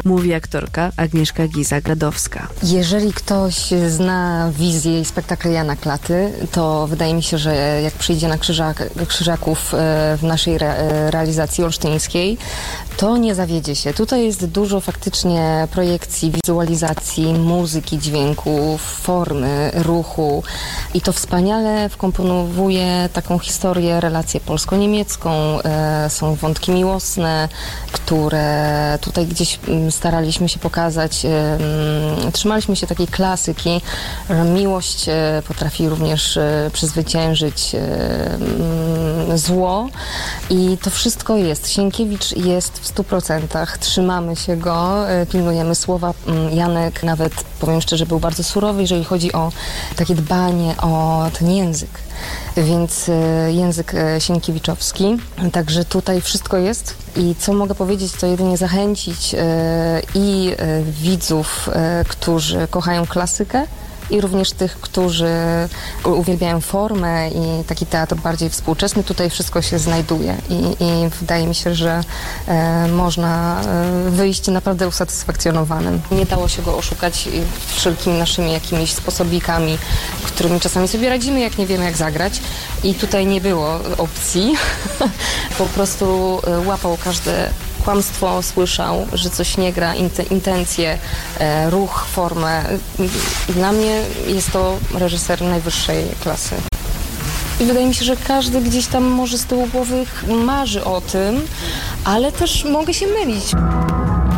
mówi aktorka Agnieszka Giza-Gradowska. Jeżeli ktoś zna wizję i spektakl Jana Klaty, to wydaje mi się, że jak przyjdzie na Krzyżaków w naszej realizacji olsztyńskiej, to nie zawiedzie się. Tutaj jest dużo faktycznie projekcji, wizualizacji, muzyki, dźwięków, formy, ruchu i to wspaniale wkomponowuje taką historię, relację polsko-niemiecką. Są wątki miłosne, które tutaj gdzieś staraliśmy się pokazać. Trzymaliśmy się takiej klasyki, że miłość potrafi również przezwyciężyć zło i to wszystko jest. Sienkiewicz jest w 100%. Trzymamy się go, pilnujemy słowa. Janek nawet, powiem szczerze, był bardzo surowy, jeżeli chodzi o takie dbanie o ten język. Więc język sienkiewiczowski. Także tutaj wszystko jest i co mogę powiedzieć, to jedynie zachęcić i widzów, którzy kochają klasykę, i również tych, którzy uwielbiają formę i taki teatr bardziej współczesny. Tutaj wszystko się znajduje i wydaje mi się, że można wyjść naprawdę usatysfakcjonowanym. Nie dało się go oszukać wszelkimi naszymi jakimiś sposobikami, którymi czasami sobie radzimy, jak nie wiemy, jak zagrać. I tutaj nie było opcji. Po prostu łapał każde kłamstwo, słyszał, że coś nie gra, intencje, ruch, formę. Dla mnie jest to reżyser najwyższej klasy. I wydaje mi się, że każdy gdzieś tam może z tyłu głowy marzy o tym, ale też mogę się mylić.